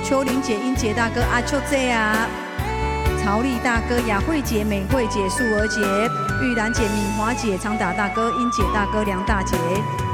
秋玲姐、英杰大哥、阿秋姐啊。曹丽大哥、雅慧姐、美慧姐、素儿姐、玉兰姐、敏华姐、长达大哥、英姐大哥、梁大姐。